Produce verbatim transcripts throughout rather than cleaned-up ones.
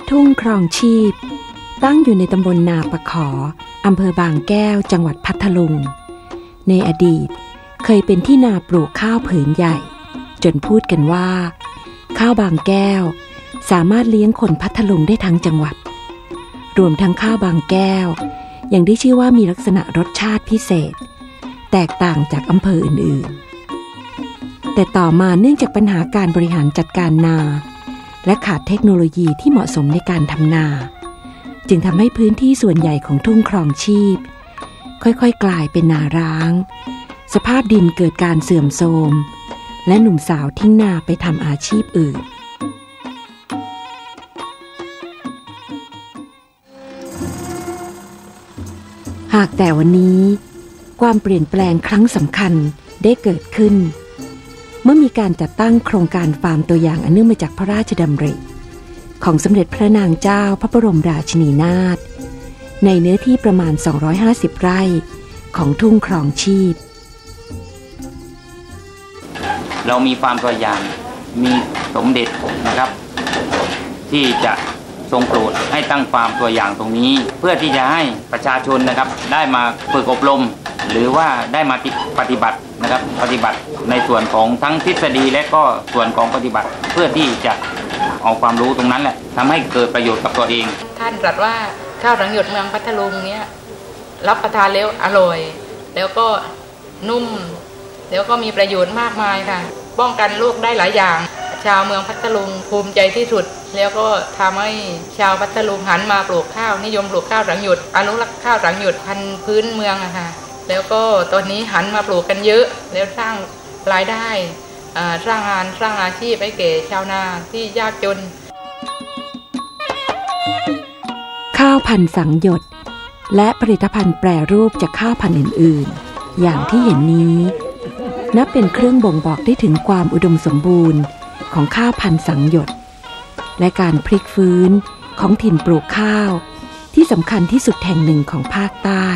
ทุ่งครองชีพตั้งอยู่ในตำบลนาปะขออำเภอบางแก้วจังหวัดพัทลุงในอดีตเคยเป็นที่นาปลูกข้าวผืนใหญ่จนพูดกันว่าข้าวบางแก้วสามารถเลี้ยงคนพัทลุงได้ทั้งจังหวัดรวมทั้งข้าวบางแก้วยังได้ชื่อว่ามีลักษณะรสชาติพิเศษแตกต่างจากอำเภออื่นๆแต่ต่อมาเนื่องจากปัญหาการบริหารจัดการนาและขาดเทคโนโลยีที่เหมาะสมในการทำนาจึงทำให้พื้นที่ส่วนใหญ่ของทุ่งครองชีพค่อยๆกลายเป็นนาร้างสภาพดินเกิดการเสื่อมโทรมและหนุ่มสาวทิ้งนาไปทำอาชีพอื่นหากแต่วันนี้ความเปลี่ยนแปลงครั้งสำคัญได้เกิดขึ้นเมื่อมีการจัดตั้งโครงการฟาร์มตัวอย่างอันเนื่องมาจากพระราชดำริของสมเด็จพระนางเจ้าพระบรมราชินีนาถในเนื้อที่ประมาณสองร้อยห้าสิบไร่ของทุ่งครองชีพเรามีฟาร์มตัวอย่างมีสมเด็จนะครับที่จะทรงโปรดให้ตั้งฟาร์มตัวอย่างตรงนี้เพื่อที่จะให้ประชาชนนะครับได้มาฝึกอบรมหรือว่าได้มาปฏิบัตินะครับปฏิบัติในส่วนของทั้งทฤษฎีและก็ส่วนของปฏิบัติเพื่อที่จะเอาความรู้ตรงนั้นแหละทำให้เกิดประโยชน์กับตัวเองท่านตรัสว่าข้าวสังหยดเมืองพัทลุงเนี้ยรับประทานแล้วอร่อยแล้วก็นุ่มแล้วก็มีประโยชน์มากมายค่ะป้องกันโรคได้หลายอย่างชาวเมืองพัทลุงภูมิใจที่สุดแล้วก็ทำให้ชาวพัทลุงหันมาปลูกข้าวนิยมปลูกข้าวสังหยดอนุรักษ์ข้าวสังหยดพันธุ์พื้นเมืองอะค่ะแล้วก็ตอนนี้หันมาปลูกกันเยอะแล้วสร้างรายได้สร้างงานสร้างอาชีพให้แก่ชาวนาที่ยากจนข้าวพันธุ์สังหยดและผลิตภัณฑ์แปรรูปจากข้าวพันธุ์อื่นๆอย่างที่เห็นนี้นับเป็นเครื่องบ่งบอกได้ถึงความอุดมสมบูรณ์ของข้าวพันธุ์สังหยดและการพลิกฟื้นของถิ่นปลูกข้าวที่สำคัญที่สุดแห่งหนึ่งของภาคใต้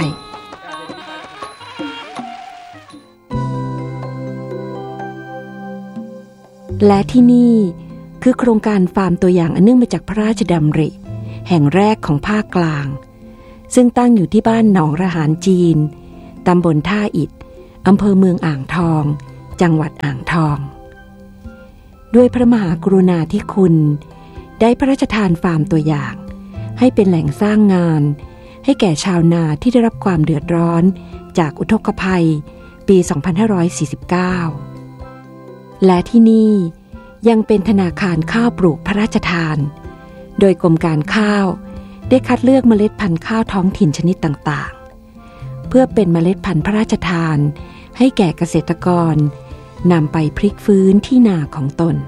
และที่นี่คือโครงการฟาร์มตัวอย่างอันเนื่องมาจากพระราชดำริแห่งแรกของภาคกลางซึ่งตั้งอยู่ที่บ้านหนองระหารจีนตำบลท่าอิฐอำเภอเมืองอ่างทองจังหวัดอ่างทองด้วยพระมหากรุณาธิคุณได้พระราชทานฟาร์มตัวอย่างให้เป็นแหล่งสร้างงานให้แก่ชาวนาที่ได้รับความเดือดร้อนจากอุทกภัยปีสองพันห้าร้อยสี่สิบเก้าและที่นี่ยังเป็นธนาคารข้าวปลูกพระราชทานโดยกรมการข้าวได้คัดเลือกเมล็ดพันธุ์ข้าวท้องถิ่นชนิดต่างๆเพื่อเป็นเมล็ดพันธุ์พระราชทานให้แก่เกษตรกรนำไปพลิกฟื้นที่นาของตน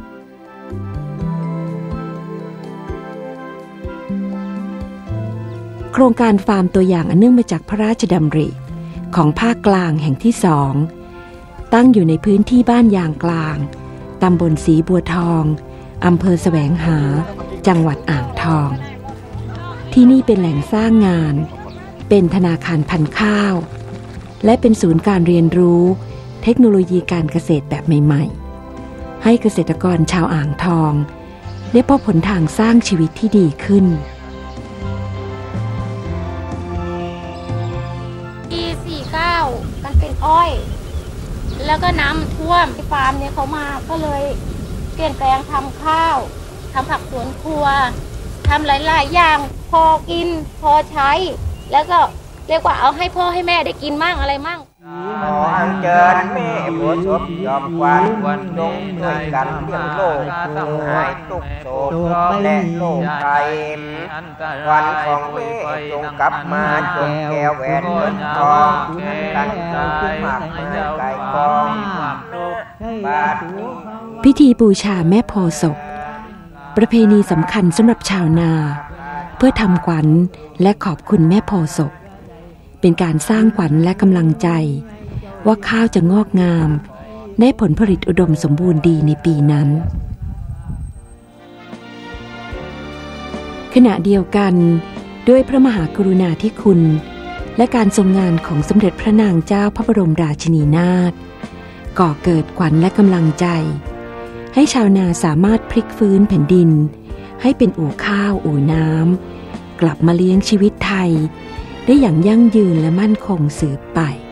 โครงการฟาร์มตัวอย่างอันเนื่องมาจากพระราชดำริของภาคกลางแห่งที่สองตั้งอยู่ในพื้นที่บ้านยางกลางตำบลศรีบัวทองอำเภอแสวงหาจังหวัดอ่างทองที่นี่เป็นแหล่งสร้างงานเป็นธนาคารพันธุ์ข้าวและเป็นศูนย์การเรียนรู้เทคโนโลยีการเกษตรแบบใหม่ๆให้เกษตรกรชาวอ่างทองได้พบผลทางสร้างชีวิตที่ดีขึ้นปีสี่สิบเก้ามันเป็นอ้อยแล้วก็น้ำท่วมฟาร์มเนี่ยเขามาก็เลยเปลี่ยนแปลงทำข้าวทำผักสวนครัวทำหลายๆอย่างพอกินพอใช้แล้วก็เรียกว่าเอาให้พ่อให้แม่ได้กินมั่งอะไรมั่งขออัญเชิญแม่ผัวศพยอมควันวันจงด้วยกันเลี้ยงโลกหายทุกโศกและโลกไตวันของแม่จงกลับมาจงแก้วแหวนเงินทองกันขึ้นมากเมื่อไก่กองบาทพิธีบูชาแม่โพธิ์ศพประเพณีสำคัญสำหรับชาวนาเพื่อทำขวัญและขอบคุณแม่โพธิ์ศพเป็นการสร้างขวัญและกำลังใจว่าข้าวจะงอกงามได้ผลผลิตอุดมสมบูรณ์ดีในปีนั้นขณะเดียวกันด้วยพระมหากรุณาธิคุณและการทรงงานของสมเด็จพระนางเจ้าพระบรมราชินีนาถก่อเกิดขวัญและกำลังใจให้ชาวนาสามารถพลิกฟื้นแผ่นดินให้เป็นอู่ข้าวอู่น้ำกลับมาเลี้ยงชีวิตไทยได้อย่างยั่งยืนและมั่นคงสืบไป